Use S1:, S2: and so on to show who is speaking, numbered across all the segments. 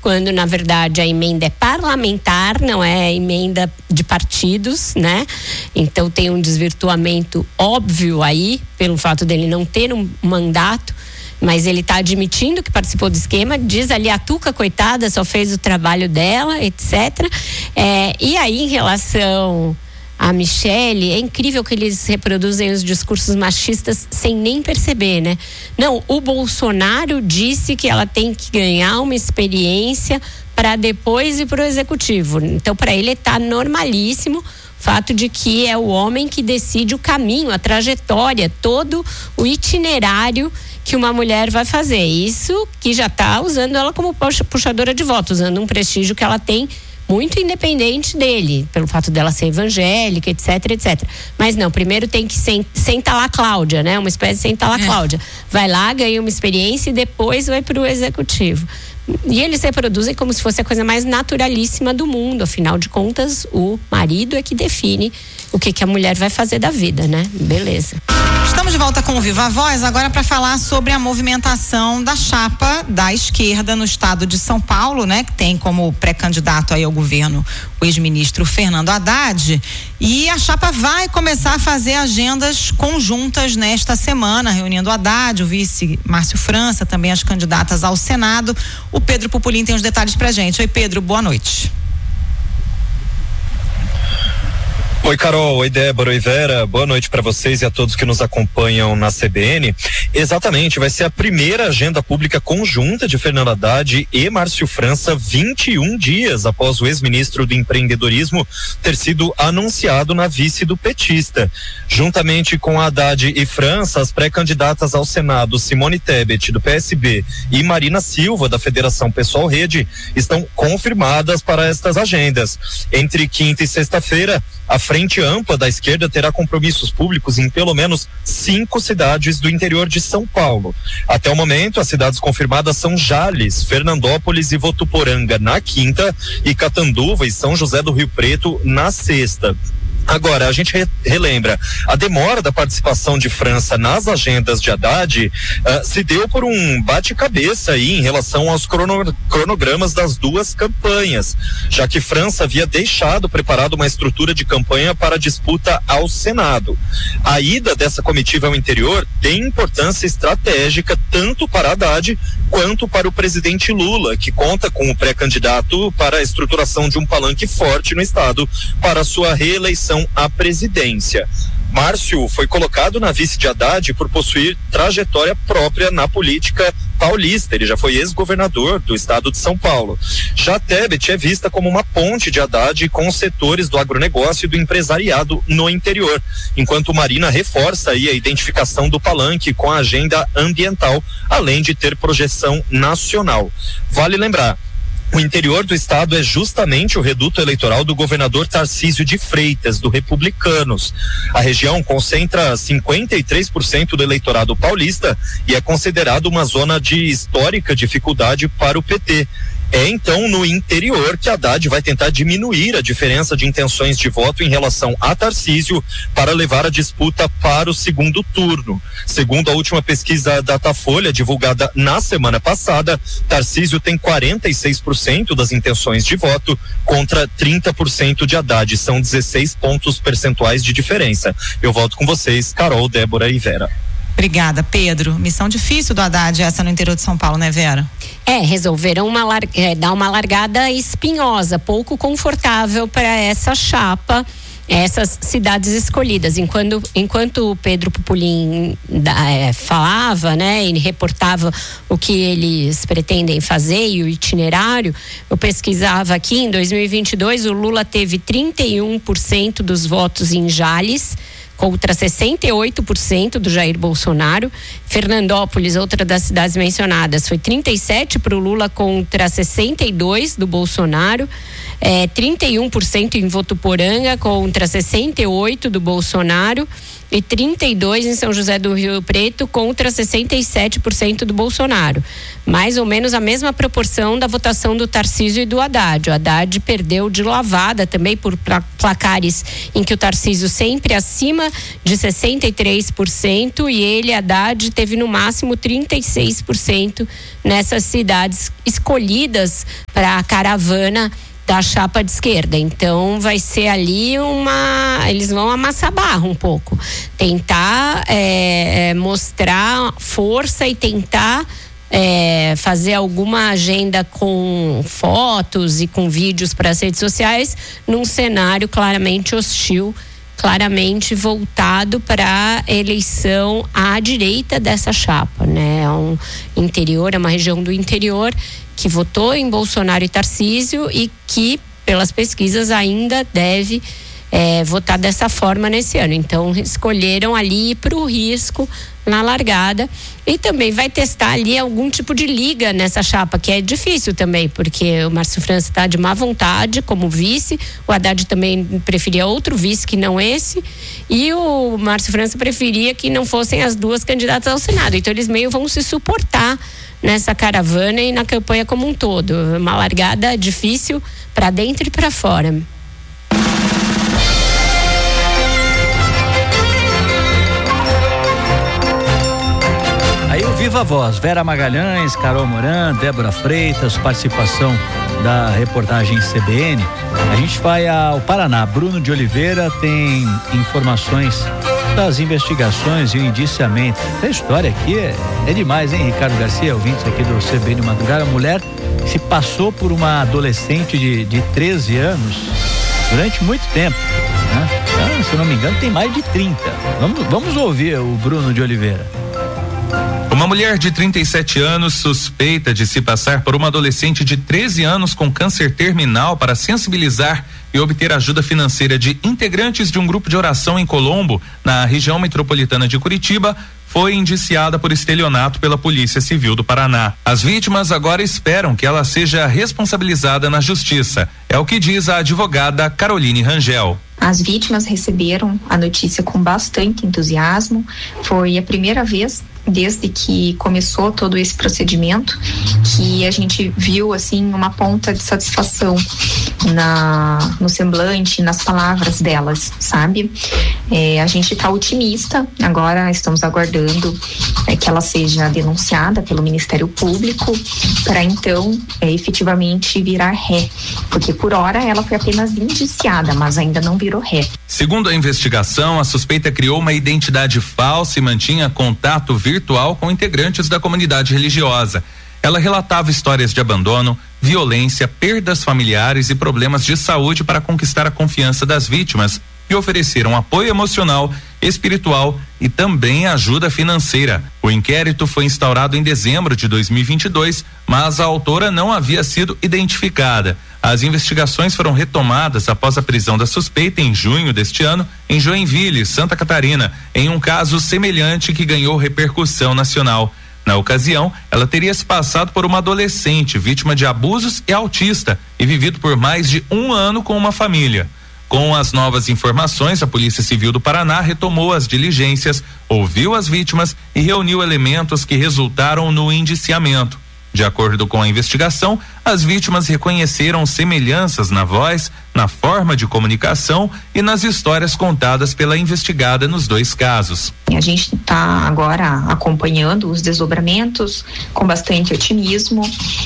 S1: quando na verdade a emenda é parlamentar, não é emenda de partidos, né? Então tem um desvirtuamento óbvio aí, pelo fato dele não ter um mandato, mas ele está admitindo que participou do esquema, diz ali a Tuca, coitada, só fez o trabalho dela, etc. E aí, em relação a Michele, é incrível que eles reproduzem os discursos machistas sem nem perceber, né? Não, o Bolsonaro disse que ela tem que ganhar uma experiência para depois ir para o executivo. Então, para ele está normalíssimo o fato de que é o homem que decide o caminho, a trajetória, todo o itinerário que uma mulher vai fazer. Isso que já está usando ela como puxadora de votos, usando um prestígio que ela tem muito independente dele, pelo fato dela ser evangélica, etc, etc. Mas não, primeiro tem que senta lá Cláudia, né? Uma espécie de senta lá Cláudia. Vai lá, ganha uma experiência e depois vai para o executivo. E eles reproduzem como se fosse a coisa mais naturalíssima do mundo. Afinal de contas, o marido é que define o que a mulher vai fazer da vida, né? Beleza.
S2: Estamos de volta com o Viva Voz, agora para falar sobre a movimentação da chapa da esquerda no estado de São Paulo, né? Que tem como pré-candidato aí ao governo o ex-ministro Fernando Haddad. E a chapa vai começar a fazer agendas conjuntas nesta semana, reunindo Haddad, o vice Márcio França, também as candidatas ao Senado. O Pedro Pupolin tem os detalhes pra gente. Oi, Pedro, boa noite.
S3: Oi, Carol, oi, Débora, oi, Vera, boa noite para vocês e a todos que nos acompanham na CBN. Exatamente, vai ser a primeira agenda pública conjunta de Fernando Haddad e Márcio França, 21 dias após o ex-ministro do empreendedorismo ter sido anunciado na vice do petista. Juntamente com Haddad e França, as pré-candidatas ao Senado, Simone Tebet, do PSB, e Marina Silva, da Federação Pessoal Rede, estão confirmadas para estas agendas. Entre quinta e sexta-feira, a Frente Ampla da esquerda terá compromissos públicos em pelo menos 5 cidades do interior de São Paulo. Até o momento, as cidades confirmadas são Jales, Fernandópolis e Votuporanga na quinta e Catanduva e São José do Rio Preto na sexta. Agora, a gente relembra, a demora da participação de França nas agendas de Haddad se deu por um bate-cabeça aí em relação aos cronogramas das duas campanhas, já que França havia preparado uma estrutura de campanha para a disputa ao Senado. A ida dessa comitiva ao interior tem importância estratégica tanto para Haddad quanto para o presidente Lula, que conta com o pré-candidato para a estruturação de um palanque forte no estado para sua reeleição à presidência. Márcio foi colocado na vice de Haddad por possuir trajetória própria na política paulista. Ele já foi ex-governador do estado de São Paulo. Já Tebet é vista como uma ponte de Haddad com os setores do agronegócio e do empresariado no interior, enquanto Marina reforça aí a identificação do palanque com a agenda ambiental, além de ter projeção nacional. Vale lembrar, o interior do estado é justamente o reduto eleitoral do governador Tarcísio de Freitas, do Republicanos. A região concentra 53% do eleitorado paulista e é considerado uma zona de histórica dificuldade para o PT. É então no interior que Haddad vai tentar diminuir a diferença de intenções de voto em relação a Tarcísio para levar a disputa para o segundo turno. Segundo a última pesquisa Datafolha, divulgada na semana passada, Tarcísio tem 46% das intenções de voto contra 30% de Haddad. São 16 pontos percentuais de diferença. Eu volto com vocês, Carol, Débora e Vera.
S2: Obrigada, Pedro. Missão difícil do Haddad essa no interior de São Paulo, né, Vera?
S1: Resolveram dar uma largada espinhosa, pouco confortável para essa chapa, essas cidades escolhidas. Enquanto o Pedro Pupolin falava, né, e reportava o que eles pretendem fazer e o itinerário, eu pesquisava aqui, em 2022 o Lula teve 31% dos votos em Jales, contra 68% do Jair Bolsonaro. Fernandópolis, outra das cidades mencionadas, foi 37% para o Lula contra 62% do Bolsonaro. 31% em Votuporanga contra 68% do Bolsonaro e 32% em São José do Rio Preto contra 67% do Bolsonaro. Mais ou menos a mesma proporção da votação do Tarcísio e do Haddad. O Haddad perdeu de lavada também por placares em que o Tarcísio sempre acima máxima de 63% e ele, Haddad, teve no máximo 36% nessas cidades escolhidas para a caravana da chapa de esquerda. Então vai ser ali eles vão amassar barro um pouco, tentar mostrar força e tentar fazer alguma agenda com fotos e com vídeos para as redes sociais num cenário claramente hostil, claramente voltado para a eleição à direita dessa chapa, né? É uma região do interior que votou em Bolsonaro e Tarcísio e que, pelas pesquisas, ainda deve votar dessa forma nesse ano. Então, escolheram ali ir para o risco na largada e também vai testar ali algum tipo de liga nessa chapa, que é difícil também, porque o Márcio França está de má vontade como vice, o Haddad também preferia outro vice que não esse, e o Márcio França preferia que não fossem as duas candidatas ao Senado. Então eles meio vão se suportar nessa caravana e na campanha como um todo. Uma largada difícil para dentro e para fora.
S4: Aí o Viva Voz, Vera Magalhães, Carol Moran, Débora Freitas, participação da reportagem CBN. A gente vai ao Paraná. Bruno de Oliveira tem informações das investigações e o indiciamento. Essa história aqui é demais, hein, Ricardo Garcia, ouvintes aqui do CBN Madrugada. A mulher se passou por uma adolescente de 13 anos durante muito tempo, né? Se eu não me engano, tem mais de 30. Vamos ouvir o Bruno de Oliveira.
S5: Uma mulher de 37 anos suspeita de se passar por uma adolescente de 13 anos com câncer terminal para sensibilizar e obter ajuda financeira de integrantes de um grupo de oração em Colombo, na região metropolitana de Curitiba, foi indiciada por estelionato pela Polícia Civil do Paraná. As vítimas agora esperam que ela seja responsabilizada na justiça. É o que diz a advogada Caroline Rangel.
S6: As vítimas receberam a notícia com bastante entusiasmo. Foi a primeira vez desde que começou todo esse procedimento que a gente viu assim uma ponta de satisfação no semblante, nas palavras delas, sabe? A gente está otimista. Agora estamos aguardando que ela seja denunciada pelo Ministério Público para então efetivamente virar ré, porque por hora ela foi apenas indiciada, mas ainda não virou ré.
S5: Segundo a investigação, a suspeita criou uma identidade falsa e mantinha contato virtual com integrantes da comunidade religiosa. Ela relatava histórias de abandono, violência, perdas familiares e problemas de saúde para conquistar a confiança das vítimas e ofereceram apoio emocional, espiritual e também ajuda financeira. O inquérito foi instaurado em dezembro de 2022, mas a autora não havia sido identificada. As investigações foram retomadas após a prisão da suspeita em junho deste ano, em Joinville, Santa Catarina, em um caso semelhante que ganhou repercussão nacional. Na ocasião, ela teria se passado por uma adolescente vítima de abusos e autista e vivido por mais de 1 ano com uma família. Com as novas informações, a Polícia Civil do Paraná retomou as diligências, ouviu as vítimas e reuniu elementos que resultaram no indiciamento. De acordo com a investigação, as vítimas reconheceram semelhanças na voz, na forma de comunicação e nas histórias contadas pela investigada nos 2 casos.
S6: A gente está agora acompanhando os desdobramentos com bastante otimismo,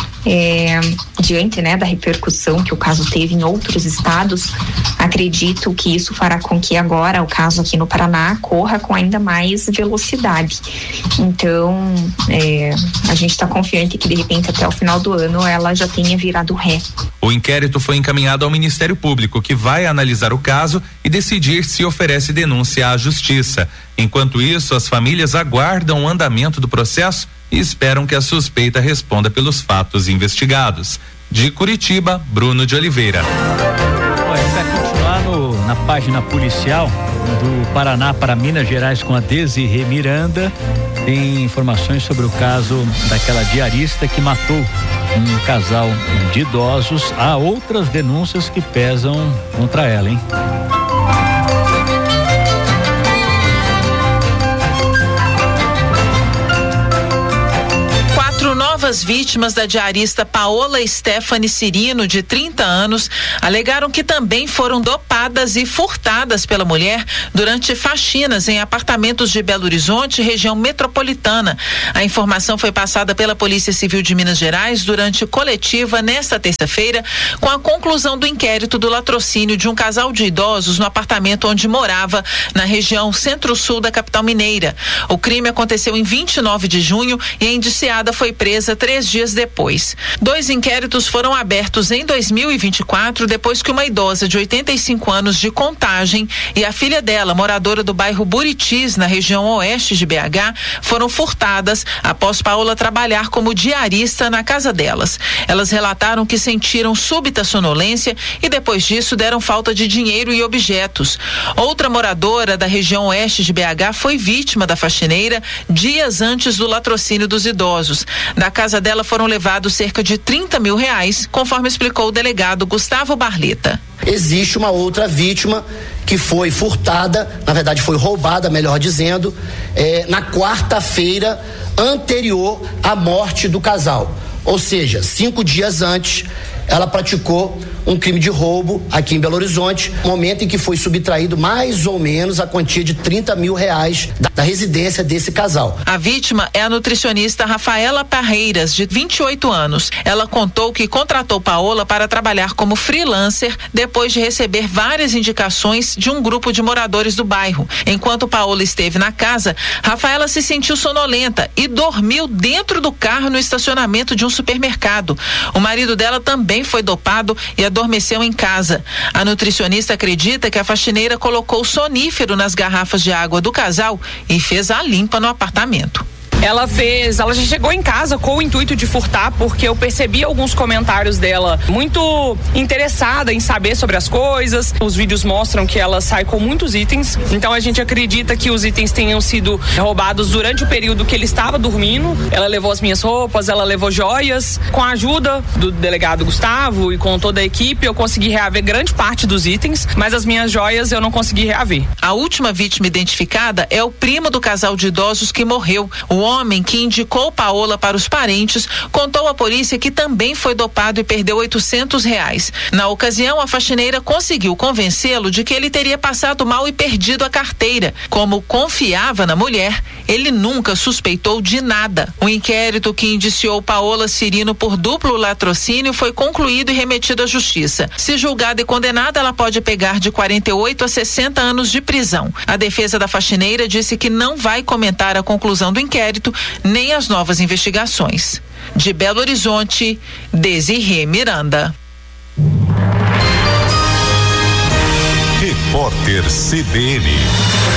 S6: diante, da repercussão que o caso teve em outros estados. Acredito que isso fará com que agora o caso aqui no Paraná corra com ainda mais velocidade. Então, a gente está confiante que de repente até o final do ano ela já tenha virado ré.
S5: O inquérito foi encaminhado ao Ministério Público, que vai analisar o caso e decidir se oferece denúncia à Justiça. Enquanto isso, as famílias aguardam o andamento do processo e esperam que a suspeita responda pelos fatos investigados. De Curitiba, Bruno de Oliveira.
S4: A gente vai continuar na página policial do Paraná para Minas Gerais com a Desirê Miranda. Tem informações sobre o caso daquela diarista que matou um casal de idosos. Há outras denúncias que pesam contra ela, hein?
S7: novas vítimas da diarista Paola Stephanie Cirino, de 30 anos, alegaram que também foram dopadas e furtadas pela mulher durante faxinas em apartamentos de Belo Horizonte, região metropolitana. A informação foi passada pela Polícia Civil de Minas Gerais durante coletiva nesta terça-feira, com a conclusão do inquérito do latrocínio de um casal de idosos no apartamento onde morava, na região centro-sul da capital mineira. O crime aconteceu em 29 de junho e a indiciada foi presa 3 dias depois. 2 inquéritos foram abertos em 2024, depois que uma idosa de 85 anos de Contagem e a filha dela, moradora do bairro Buritis, na região oeste de BH, foram furtadas após Paola trabalhar como diarista na casa delas. Elas relataram que sentiram súbita sonolência e depois disso deram falta de dinheiro e objetos. Outra moradora da região oeste de BH foi vítima da faxineira dias antes do latrocínio dos idosos. Da casa dela foram levados cerca de R$30 mil, conforme explicou o delegado Gustavo Barleta.
S8: Existe uma outra vítima que foi furtada, na verdade foi roubada, melhor dizendo, na quarta-feira anterior à morte do casal. Ou seja, 5 dias antes, ela praticou um crime de roubo aqui em Belo Horizonte, momento em que foi subtraído mais ou menos a quantia de R$30 mil da residência desse casal.
S7: A vítima é a nutricionista Rafaela Parreiras, de 28 anos. Ela contou que contratou Paola para trabalhar como freelancer depois de receber várias indicações de um grupo de moradores do bairro. Enquanto Paola esteve na casa, Rafaela se sentiu sonolenta e dormiu dentro do carro no estacionamento de um supermercado. O marido dela também foi dopado e adormeceu em casa. A nutricionista acredita que a faxineira colocou sonífero nas garrafas de água do casal e fez a limpa no apartamento.
S9: Ela já chegou em casa com o intuito de furtar, porque eu percebi alguns comentários dela muito interessada em saber sobre as coisas. Os vídeos mostram que ela sai com muitos itens, então a gente acredita que os itens tenham sido roubados durante o período que ele estava dormindo. Ela levou as minhas roupas, ela levou joias. Com a ajuda do delegado Gustavo e com toda a equipe, eu consegui reaver grande parte dos itens, mas as minhas joias eu não consegui reaver.
S7: A última vítima identificada é o primo do casal de idosos que morreu. O homem que indicou Paola para os parentes contou à polícia que também foi dopado e perdeu R$800. Na ocasião, a faxineira conseguiu convencê-lo de que ele teria passado mal e perdido a carteira. Como confiava na mulher, ele nunca suspeitou de nada. O inquérito que indiciou Paola Cirino por duplo latrocínio foi concluído e remetido à justiça. Se julgada e condenada, ela pode pegar de 48 a 60 anos de prisão. A defesa da faxineira disse que não vai comentar a conclusão do inquérito nem as novas investigações. De Belo Horizonte, Desirê Miranda.
S10: Repórter CBN.